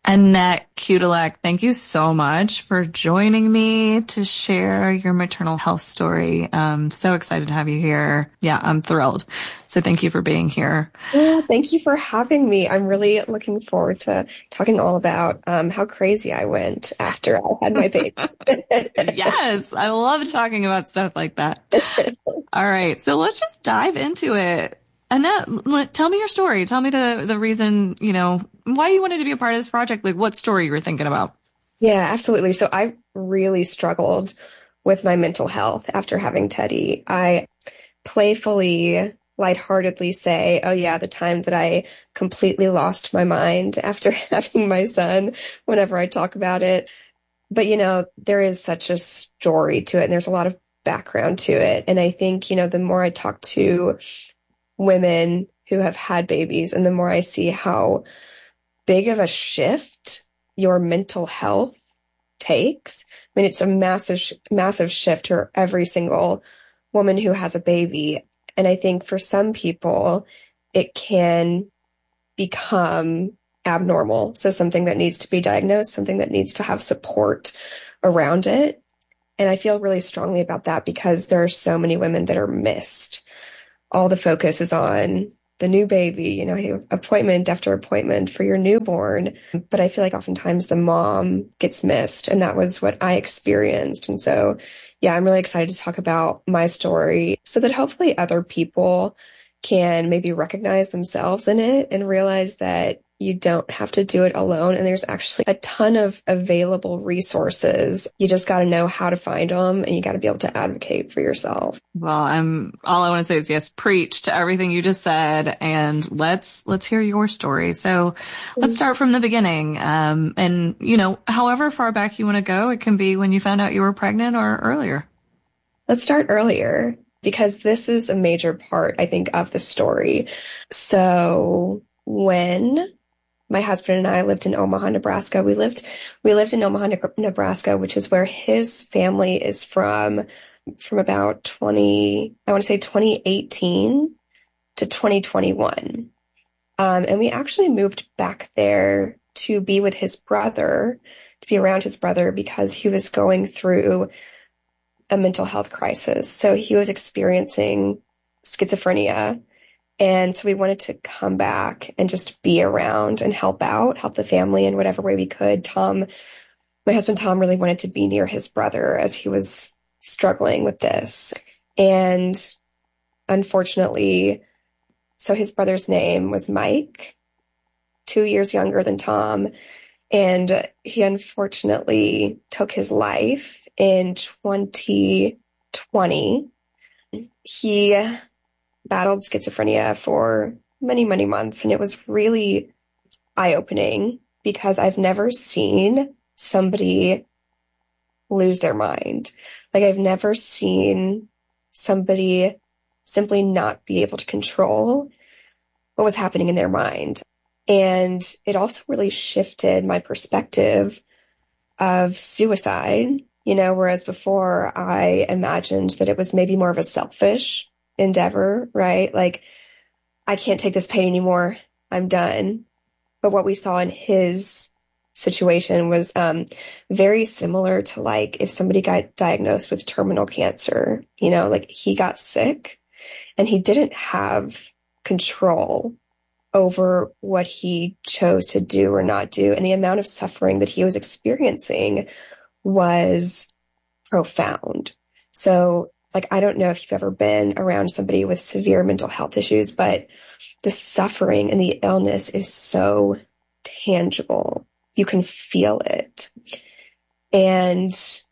Annette Kudelek, thank you so much for joining me to share your maternal health story. I'm so excited to have you here. Yeah, I'm thrilled. So thank you for being here. Well, thank you for having me. I'm really looking forward to talking all about how crazy I went after I had my baby. Yes, I love talking about stuff like that. All right, so let's just dive into it. Annette, tell me your story. Tell me the reason, why you wanted to be a part of this project. Like what story you were thinking about. Yeah, absolutely. So I really struggled with my mental health after having Teddy. I playfully, lightheartedly say, oh yeah, the time that I completely lost my mind after having my son, whenever I talk about it. But there is such a story to it, and there's a lot of background to it. And I think, the more I talk to women who have had babies, and the more I see how big of a shift your mental health takes. I mean, it's a massive shift for every single woman who has a baby. And I think for some people, it can become abnormal. So something that needs to be diagnosed, something that needs to have support around it. And I feel really strongly about that because there are so many women that are missed. All the focus is on the new baby, you have appointment after appointment for your newborn. But I feel like oftentimes the mom gets missed, and that was what I experienced. And so, yeah, I'm really excited to talk about my story so that hopefully other people can maybe recognize themselves in it and realize that you don't have to do it alone. And there's actually a ton of available resources. You just got to know how to find them, and you got to be able to advocate for yourself. Well, all I want to say is yes, preach to everything you just said, and let's hear your story. So let's start from the beginning. And however far back you want to go, it can be when you found out you were pregnant or earlier. Let's start earlier because this is a major part, I think, of the story. So when my husband and I lived in Omaha, Nebraska, we lived in Omaha, Nebraska, which is where his family is from about 2018 to 2021. And we actually moved back there to be with his brother, to be around his brother because he was going through a mental health crisis. So he was experiencing schizophrenia. And so we wanted to come back and just be around and help the family in whatever way we could. My husband Tom really wanted to be near his brother as he was struggling with this. And unfortunately, so his brother's name was Mike, 2 years younger than Tom. And he unfortunately took his life in 2020. He battled schizophrenia for many, many months, and it was really eye-opening because I've never seen somebody lose their mind. Like I've never seen somebody simply not be able to control what was happening in their mind. And it also really shifted my perspective of suicide, whereas before I imagined that it was maybe more of a selfish endeavor, right? Like, I can't take this pain anymore. I'm done. But what we saw in his situation was very similar to like if somebody got diagnosed with terminal cancer, like he got sick and he didn't have control over what he chose to do or not do. And the amount of suffering that he was experiencing was profound. So, like, I don't know if you've ever been around somebody with severe mental health issues, but the suffering and the illness is so tangible. You can feel it. And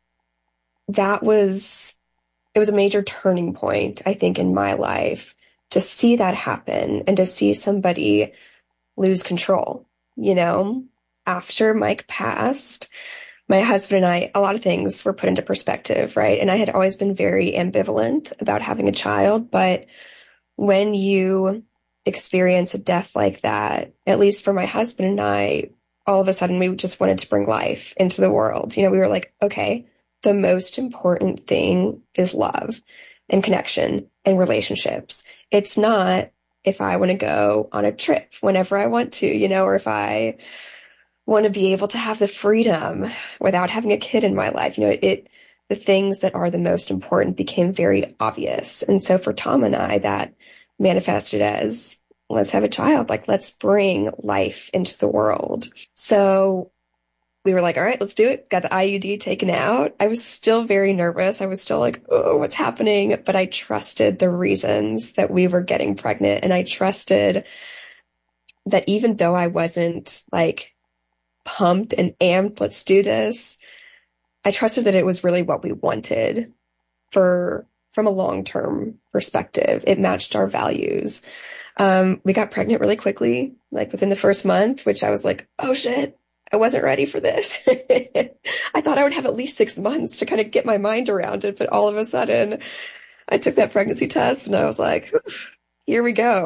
it was a major turning point, I think, in my life to see that happen and to see somebody lose control, After Mike passed, my husband and I, a lot of things were put into perspective, right? And I had always been very ambivalent about having a child, but when you experience a death like that, at least for my husband and I, all of a sudden we just wanted to bring life into the world. We were like, okay, the most important thing is love and connection and relationships. It's not if I want to go on a trip whenever I want to, or if I want to be able to have the freedom without having a kid in my life. The things that are the most important became very obvious. And so for Tom and I, that manifested as let's have a child, like let's bring life into the world. So we were like, all right, let's do it. Got the IUD taken out. I was still very nervous. I was still like, oh, what's happening? But I trusted the reasons that we were getting pregnant. And I trusted that even though I wasn't like pumped and amped, let's do this, I trusted that it was really what we wanted from a long-term perspective. It matched our values. We got pregnant really quickly, like within the first month, which I was like, oh shit, I wasn't ready for this. I thought I would have at least 6 months to kind of get my mind around it. But all of a sudden I took that pregnancy test and I was like, here we go.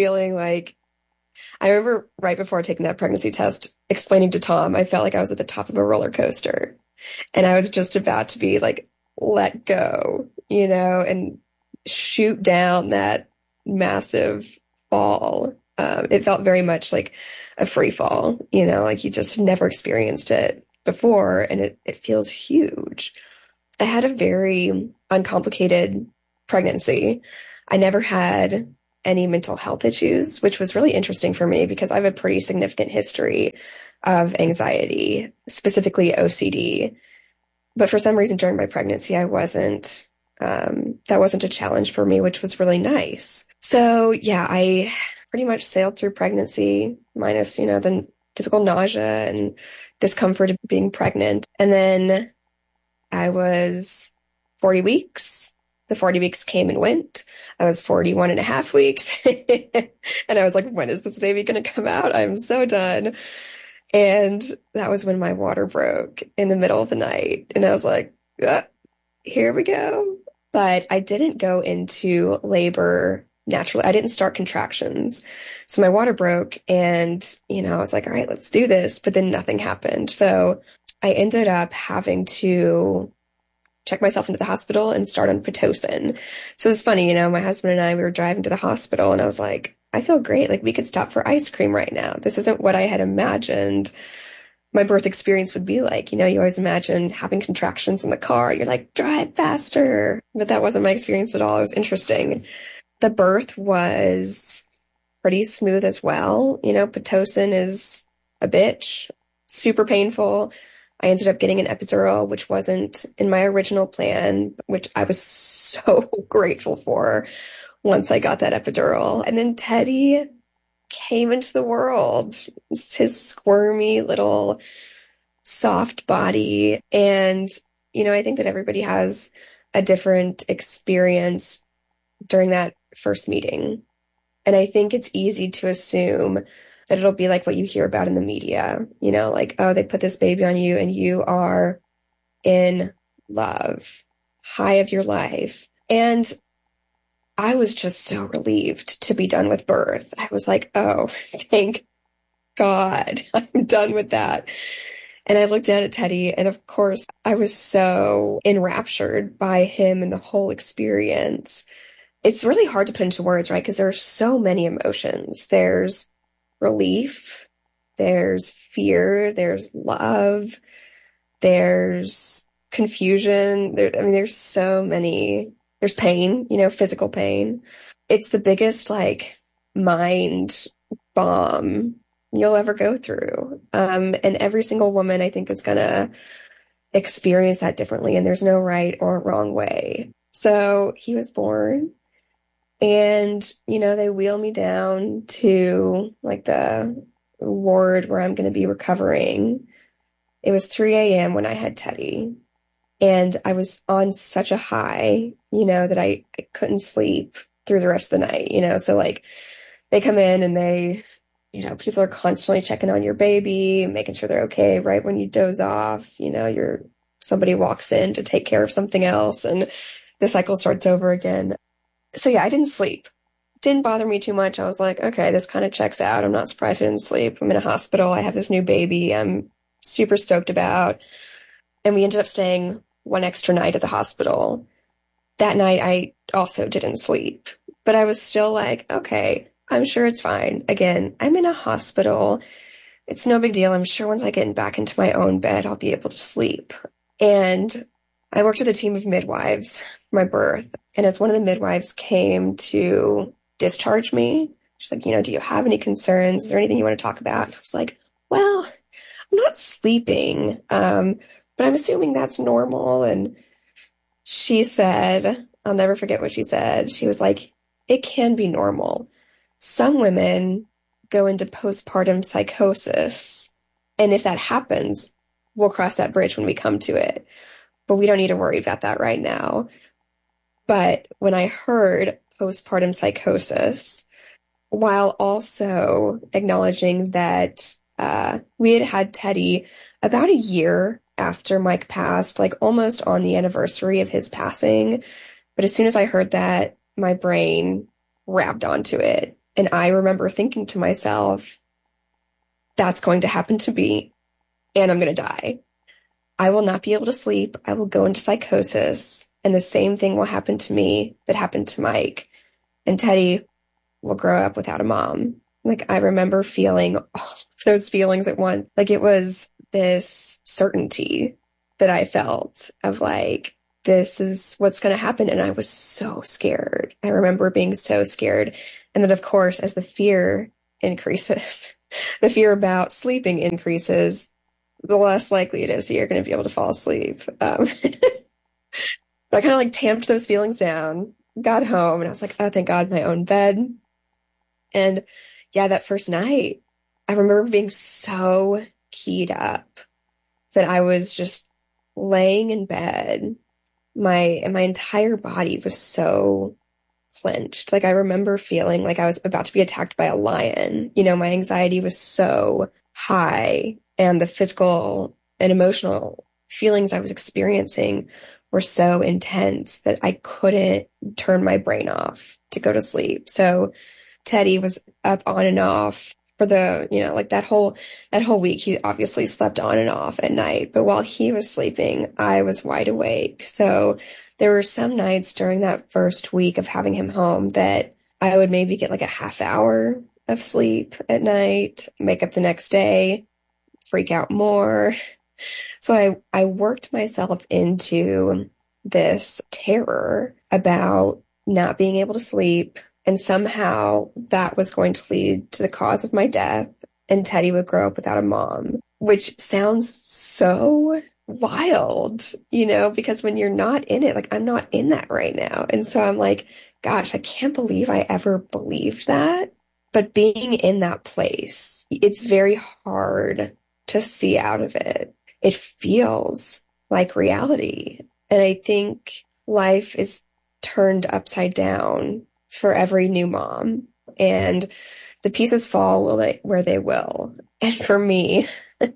I remember right before taking that pregnancy test, explaining to Tom, I felt like I was at the top of a roller coaster and I was just about to be like, let go, and shoot down that massive fall. It felt very much like a free fall, like you just never experienced it before. And it feels huge. I had a very uncomplicated pregnancy. I never had any mental health issues, which was really interesting for me because I have a pretty significant history of anxiety, specifically OCD. But for some reason during my pregnancy, that wasn't a challenge for me, which was really nice. So yeah, I pretty much sailed through pregnancy minus, the typical nausea and discomfort of being pregnant. And then I was 40 weeks. The 40 weeks came and went. I was 41 and a half weeks. And I was like, when is this baby going to come out? I'm so done. And that was when my water broke in the middle of the night. And I was like, here we go. But I didn't go into labor naturally. I didn't start contractions. So my water broke and, I was like, all right, let's do this. But then nothing happened. So I ended up having to check myself into the hospital and start on Pitocin. So it was funny, my husband and I, we were driving to the hospital and I was like, I feel great. Like we could stop for ice cream right now. This isn't what I had imagined my birth experience would be like. You always imagine having contractions in the car. You're like, drive faster. But that wasn't my experience at all. It was interesting. The birth was pretty smooth as well. Pitocin is a bitch, super painful. I ended up getting an epidural, which wasn't in my original plan, which I was so grateful for once I got that epidural. And then Teddy came into the world, his squirmy little soft body. And, I think that everybody has a different experience during that first meeting. And I think it's easy to assume that it'll be like what you hear about in the media, like, oh, they put this baby on you and you are in love, high of your life. And I was just so relieved to be done with birth. I was like, oh, thank God, I'm done with that. And I looked down at Teddy, and of course, I was so enraptured by him and the whole experience. It's really hard to put into words, right? Because there are so many emotions. There's relief, there's fear, there's love, there's confusion. There's so many. There's pain, physical pain. It's the biggest like mind bomb you'll ever go through. And every single woman I think is gonna experience that differently, and there's no right or wrong way. So he was born. And, they wheel me down to like the ward where I'm going to be recovering. It was 3 a.m. when I had Teddy. And I was on such a high, that I couldn't sleep through the rest of the night, So like they come in and they, people are constantly checking on your baby, making sure they're okay. Right when you doze off, somebody walks in to take care of something else and the cycle starts over again. So yeah, I didn't sleep. Didn't bother me too much. I was like, okay, this kind of checks out. I'm not surprised I didn't sleep. I'm in a hospital. I have this new baby I'm super stoked about. And we ended up staying one extra night at the hospital. That night, I also didn't sleep. But I was still like, okay, I'm sure it's fine. Again, I'm in a hospital. it's no big deal. I'm sure once I get back into my own bed, I'll be able to sleep. And I worked with a team of midwives for my birth. And as one of the midwives came to discharge me, she's like, do you have any concerns? Is there anything you want to talk about? And I was like, well, I'm not sleeping, but I'm assuming that's normal. And she said, I'll never forget what she said. She was like, it can be normal. Some women go into postpartum psychosis. And if that happens, we'll cross that bridge when we come to it. But we don't need to worry about that right now. But when I heard postpartum psychosis, while also acknowledging that we had had Teddy about a year after Mike passed, like almost on the anniversary of his passing. But as soon as I heard that, my brain grabbed onto it. And I remember thinking to myself, that's going to happen to me, and I'm going to die. I will not be able to sleep. I will go into psychosis, and the same thing will happen to me that happened to Mike. And Teddy will grow up without a mom. Like, I remember feeling all of those feelings at once. Like, it was this certainty that I felt of like, this is what's going to happen. And I was so scared. I remember being so scared. And then, of course, as the fear increases, the fear about sleeping increases, the less likely it is that you're going to be able to fall asleep. But I kind of like tamped those feelings down, got home, and I was like, oh, thank God, my own bed. And yeah, that first night, I remember being so keyed up that I was just laying in bed. My entire body was so clenched. Like, I remember feeling like I was about to be attacked by a lion. My anxiety was so high, and the physical and emotional feelings I was experiencing were so intense that I couldn't turn my brain off to go to sleep. So Teddy was up on and off for the, like that whole week. He obviously slept on and off at night, but while he was sleeping, I was wide awake. So there were some nights during that first week of having him home that I would maybe get like a half hour of sleep at night, wake up the next day, freak out more. So I worked myself into this terror about not being able to sleep, and somehow that was going to lead to the cause of my death, and Teddy would grow up without a mom, which sounds so wild, because when you're not in it, like I'm not in that right now. And so I'm like, gosh, I can't believe I ever believed that. But being in that place, it's very hard to see out of it. It feels like reality. And I think life is turned upside down for every new mom, and the pieces fall where they will. And for me,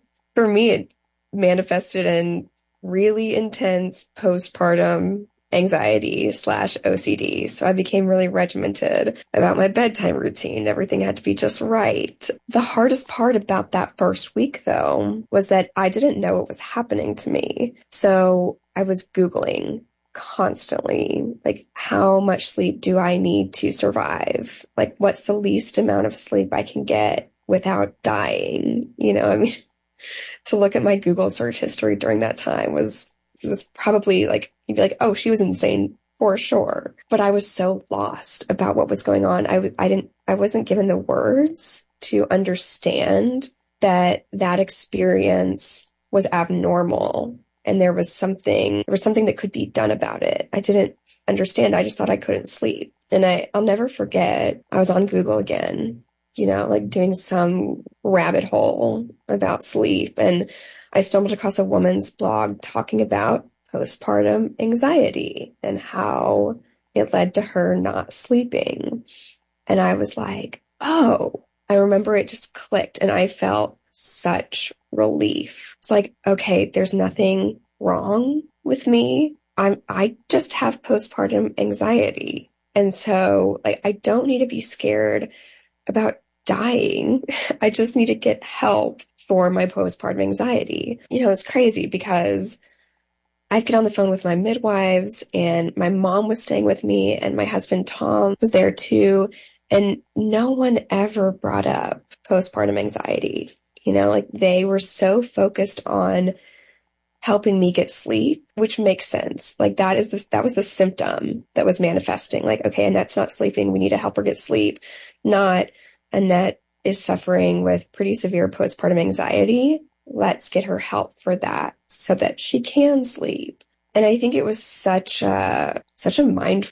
it manifested in really intense postpartum anxiety / OCD. So I became really regimented about my bedtime routine. Everything had to be just right. The hardest part about that first week, though, was that I didn't know what was happening to me. So I was Googling constantly, like, how much sleep do I need to survive? Like, what's the least amount of sleep I can get without dying? To look at my Google search history during that time was probably like, you'd be like, oh, she was insane for sure. But I was so lost about what was going on. I wasn't given the words to understand that experience was abnormal, and there was something that could be done about it. I didn't understand. I just thought I couldn't sleep. And I'll never forget, I was on Google again, like doing some rabbit hole about sleep. And I stumbled across a woman's blog talking about postpartum anxiety and how it led to her not sleeping. And I was like, oh, I remember it just clicked, and I felt such relief. It's like, okay, there's nothing wrong with me. I just have postpartum anxiety. And so, like, I don't need to be scared about dying. I just need to get help for my postpartum anxiety. It's crazy because I'd get on the phone with my midwives, and my mom was staying with me, and my husband, Tom, was there too. And no one ever brought up postpartum anxiety. Like they were so focused on helping me get sleep, which makes sense. Like that was the symptom that was manifesting. Like, okay, Annette's not sleeping. We need to help her get sleep. Not Annette is suffering with pretty severe postpartum anxiety. Let's get her help for that so that she can sleep. And I think it was such a mind,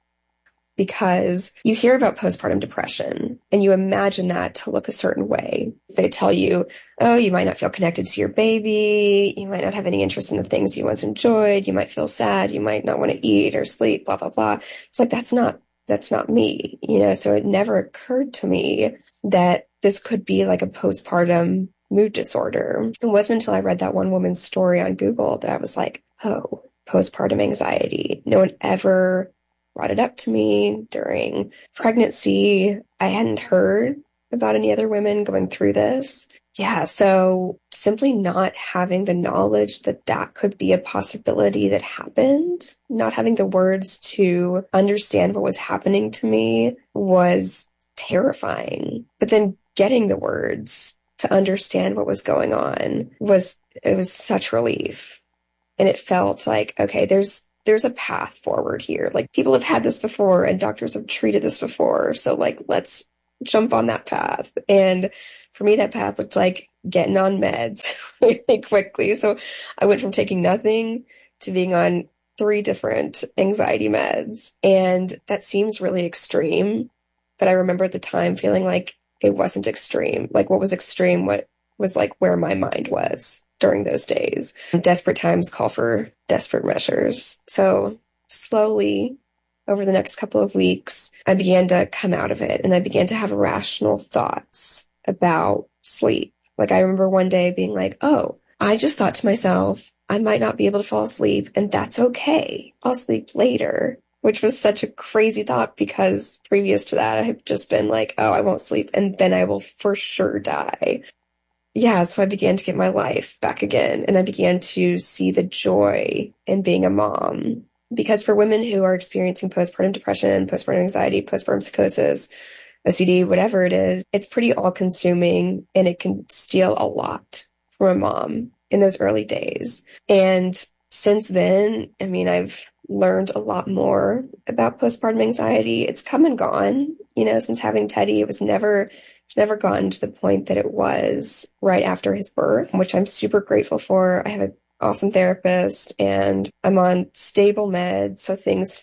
because you hear about postpartum depression and you imagine that to look a certain way. They tell you, oh, you might not feel connected to your baby. You might not have any interest in the things you once enjoyed. You might feel sad. You might not want to eat or sleep, blah, blah, blah. It's like, that's not me, so it never occurred to me that this could be like a postpartum mood disorder. It wasn't until I read that one woman's story on Google that I was like, oh, postpartum anxiety. No one ever brought it up to me during pregnancy. I hadn't heard about any other women going through this. Yeah, so simply not having the knowledge that that could be a possibility that happened, not having the words to understand what was happening to me was terrifying. But then getting the words to understand what was going on was such relief. And it felt like, okay, there's a path forward here. Like people have had this before and doctors have treated this before. So like, let's jump on that path. And for me, that path looked like getting on meds really quickly. So I went from taking nothing to being on 3 different anxiety meds. And that seems really extreme. But I remember at the time feeling like it wasn't extreme. Like what was extreme, what was like where my mind was during those days. Desperate times call for desperate measures. So slowly, over the next couple of weeks, I began to come out of it and I began to have rational thoughts about sleep. Like I remember one day being like, oh, I just thought to myself, I might not be able to fall asleep and that's okay. I'll sleep later, which was such a crazy thought because previous to that, I had just been like, oh, I won't sleep and then I will for sure die. Yeah, so I began to get my life back again and I began to see the joy in being a mom. Because for women who are experiencing postpartum depression, postpartum anxiety, postpartum psychosis, OCD, whatever it is, it's pretty all-consuming and it can steal a lot from a mom in those early days. And since then, I mean, I've learned a lot more about postpartum anxiety. It's come and gone, since having Teddy. It's never gotten to the point that it was right after his birth, which I'm super grateful for. I have an awesome therapist and I'm on stable meds, so things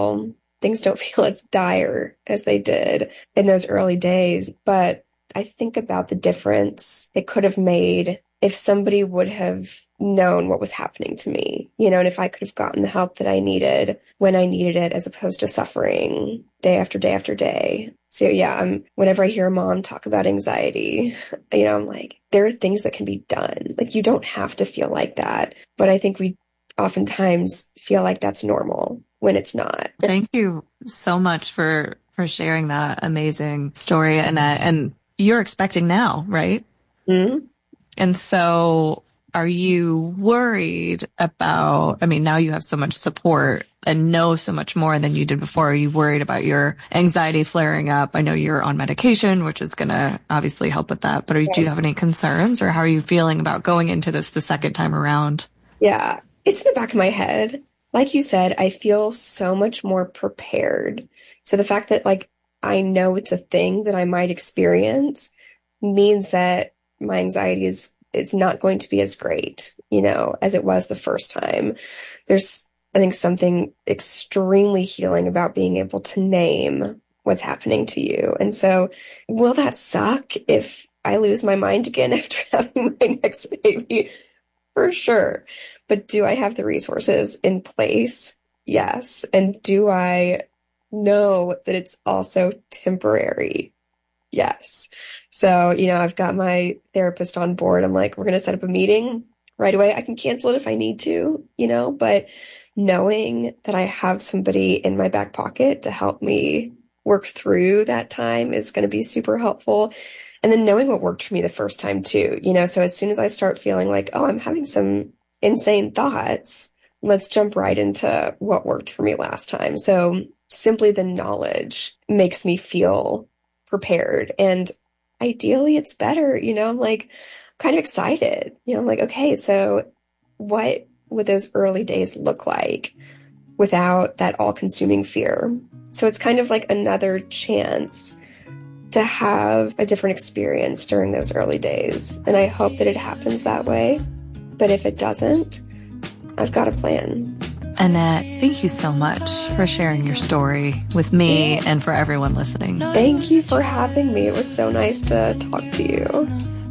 don't feel as dire as they did in those early days. But I think about the difference it could have made if somebody would have known what was happening to me, and if I could have gotten the help that I needed when I needed it, as opposed to suffering day after day after day. So yeah, whenever I hear a mom talk about anxiety, I'm like, there are things that can be done. Like you don't have to feel like that. But I think we oftentimes feel like that's normal when it's not. Thank you so much for sharing that amazing story, Annette. And you're expecting now, right? Mm-hmm. And so are you worried about, I mean, now you have so much support and know so much more than you did before. Are you worried about your anxiety flaring up? I know you're on medication, which is going to obviously help with that, but do you have any concerns, or how are you feeling about going into this the second time around? Yeah, it's in the back of my head. Like you said, I feel so much more prepared. So the fact that like I know it's a thing that I might experience means that my anxiety is not going to be as great, as it was the first time. There's, I think, something extremely healing about being able to name what's happening to you. And so will that suck if I lose my mind again after having my next baby? For sure. But do I have the resources in place? Yes. And do I know that it's also temporary? Yes. So, I've got my therapist on board. I'm like, we're going to set up a meeting right away. I can cancel it if I need to, but knowing that I have somebody in my back pocket to help me work through that time is going to be super helpful. And then knowing what worked for me the first time too, so as soon as I start feeling like, oh, I'm having some insane thoughts, let's jump right into what worked for me last time. So simply the knowledge makes me feel prepared. And ideally it's better, I'm like, kind of excited. I'm like, okay, so what would those early days look like without that all-consuming fear? So it's kind of like another chance to have a different experience during those early days. And I hope that it happens that way. But if it doesn't, I've got a plan. Annette, thank you so much for sharing your story with me and for everyone listening. Thank you for having me. It was so nice to talk to you.